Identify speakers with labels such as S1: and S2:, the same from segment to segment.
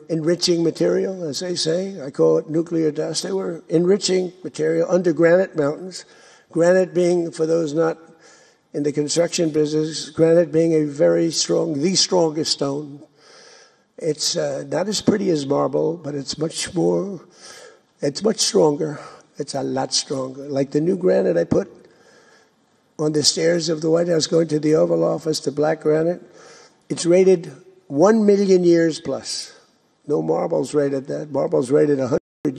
S1: enriching material, as they say. I call it nuclear dust. They were enriching material under granite mountains. Granite being, for those not in the construction business, granite being the strongest stone. It's not as pretty as marble, but it's much stronger. It's a lot stronger. Like the new granite I put on the stairs of the White House going to the Oval Office, the black granite, it's rated 1 million years plus. No marble's rated that. Marble's rated 100 years.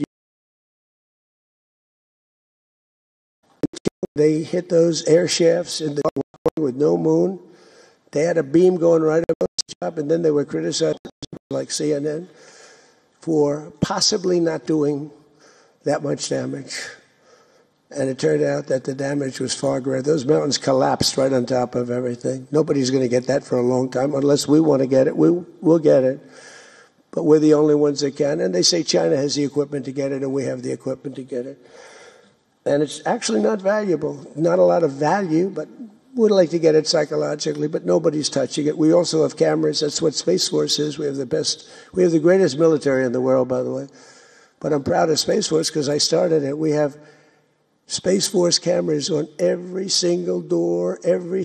S1: They hit those air shafts in the with no moon. They had a beam going right above the top, and then they were criticized, like CNN, for possibly not doing that much damage. And it turned out that the damage was far greater. Those mountains collapsed right on top of everything. Nobody's going to get that for a long time. Unless we want to get it, we'll get it. But we're the only ones that can. And they say China has the equipment to get it, and we have the equipment to get it. And it's actually not valuable. Not a lot of value, but we'd like to get it psychologically, but nobody's touching it. We also have cameras. That's what Space Force is. We have the greatest military in the world, by the way. But I'm proud of Space Force because I started it. We have Space Force cameras on every single door,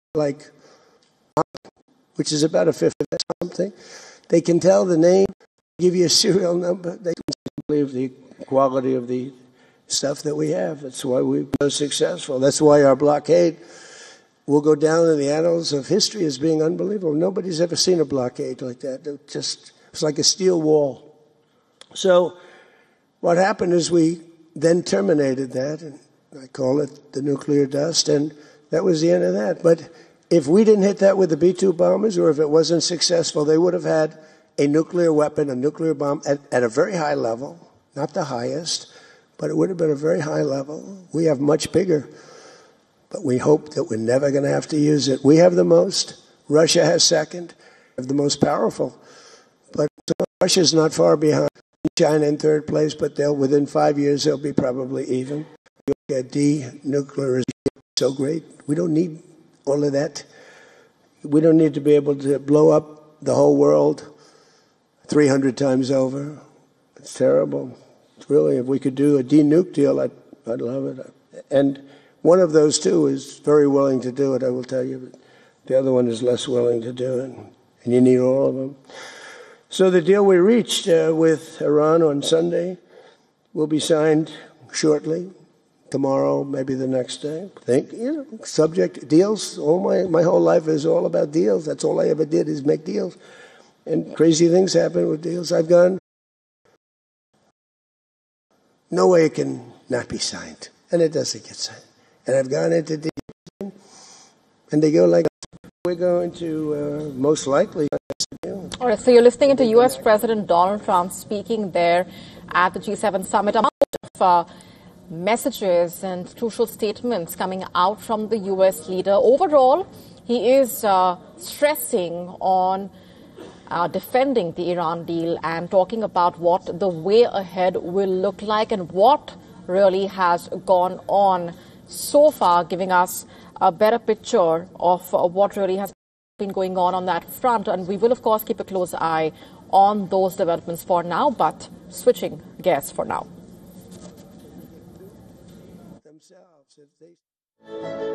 S1: which is about a fifth of something. They can tell the name, give you a serial number. They can believe the quality of the stuff that we have. That's why we're so successful. That's why our blockade will go down in the annals of history as being unbelievable. Nobody's ever seen a blockade like that. It's like a steel wall. So what happened is we then terminated that, and I call it the nuclear dust, and that was the end of that. But if we didn't hit that with the B-2 bombers, or if it wasn't successful, they would have had a nuclear weapon, a nuclear bomb at a very high level, not the highest, but it would have been a very high level. We have much bigger, but we hope that we're never going to have to use it. We have the most. Russia has second. We have the most powerful. But Russia's not far behind. China in third place, but within 5 years, they'll be probably even. Denuclearization is so great. We don't need all of that. We don't need to be able to blow up the whole world 300 times over. It's terrible. It's really, if we could do a denuke deal, I'd love it. And one of those two is very willing to do it, I will tell you. But the other one is less willing to do it. And you need all of them. So the deal we reached with Iran on Sunday will be signed shortly. Tomorrow, maybe the next day. Subject deals. My whole life is all about deals. That's all I ever did is make deals. And crazy things happen with deals. I've gone, no way it can not be signed. And it doesn't get signed. And I've gone into deals, and they go like, we're going to most likely.
S2: All right, so you're listening to U.S. President Donald Trump speaking there at the G7 summit. A lot of messages and crucial statements coming out from the U.S. leader. Overall, he is stressing on defending the Iran deal and talking about what the way ahead will look like and what really has gone on so far, giving us a better picture of what really has been going on that front. And we will, of course, keep a close eye on those developments for now, but switching gears for now.